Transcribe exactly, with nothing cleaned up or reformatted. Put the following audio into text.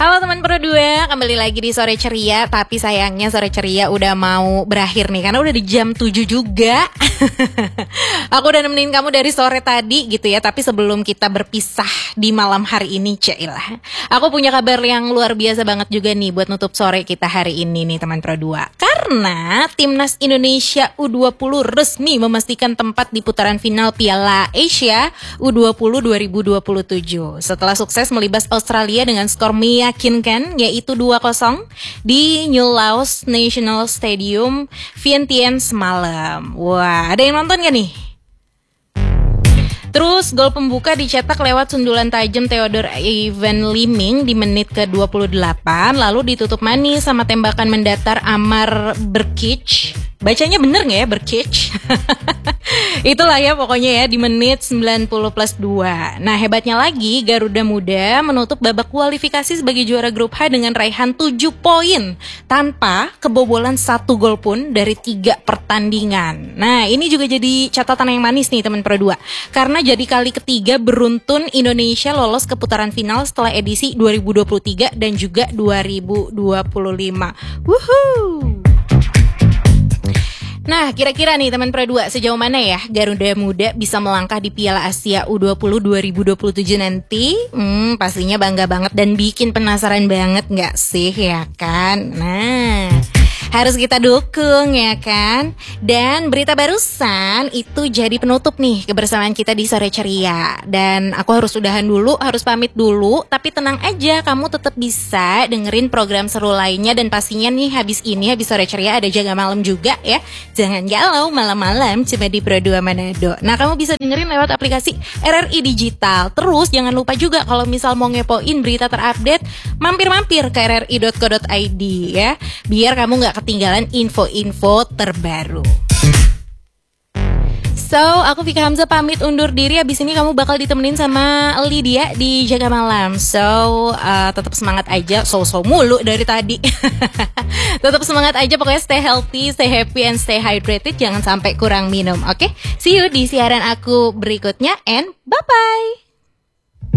Halo teman Pro dua, kembali lagi di Sore Ceria. Tapi sayangnya Sore Ceria udah mau berakhir nih, karena udah di jam tujuh juga. Aku udah nemenin kamu dari sore tadi gitu ya. Tapi sebelum kita berpisah di malam hari ini, cailah, aku punya kabar yang luar biasa banget juga nih buat nutup sore kita hari ini nih teman Pro dua. Karena Timnas Indonesia U dua puluh resmi memastikan tempat di putaran final Piala Asia U dua puluh dua ribu dua puluh tujuh. Setelah sukses melibas Australia dengan skor meyakinkan yaitu dua kosong di New Laos National Stadium Vientiane semalam. Wah, ada yang nonton gak nih? Terus gol pembuka dicetak lewat sundulan tajam Theodor Ivan Liming di menit ke dua puluh delapan, lalu ditutup manis sama tembakan mendatar Amar Brkic. Bacanya bener gak ya, Brkic? Itulah ya pokoknya ya, di menit sembilan puluh plus dua. Nah, hebatnya lagi Garuda Muda menutup babak kualifikasi sebagai juara grup H dengan raihan tujuh poin tanpa kebobolan satu gol pun dari tiga pertandingan. Nah, ini juga jadi catatan yang manis nih teman Pro dua, karena jadi kali ketiga beruntun Indonesia lolos ke putaran final setelah edisi dua ribu dua puluh tiga dan juga dua ribu dua puluh lima. Wuhuu. Nah, kira-kira nih teman Pro dua, sejauh mana ya Garuda Muda bisa melangkah di Piala Asia U dua puluh dua ribu dua puluh tujuh nanti? Hmm, pastinya bangga banget dan bikin penasaran banget gak sih, ya kan? Nah, harus kita dukung ya kan. Dan berita barusan itu jadi penutup nih kebersamaan kita di Sore Ceria. Dan aku harus udahan dulu, harus pamit dulu. Tapi tenang aja, kamu tetap bisa dengerin program seru lainnya. Dan pastinya nih habis ini, habis Sore Ceria ada Jaga Malam juga ya. Jangan galau malam-malam cuma di Pro dua Manado. Nah, kamu bisa dengerin lewat aplikasi R R I Digital. Terus jangan lupa juga kalau misal mau ngepoin berita terupdate, mampir-mampir ke r r i dot co dot i d ya. Biar kamu gak ketinggalan info-info terbaru. So, aku Vika Hamzah pamit undur diri. Abis ini kamu bakal ditemenin sama Lydia di Jaga Malam. So, uh, tetap semangat aja. So-so mulu dari tadi. Tetap semangat aja, pokoknya stay healthy, stay happy, and stay hydrated. Jangan sampai kurang minum, oke? Okay? See you di siaran aku berikutnya, and bye-bye!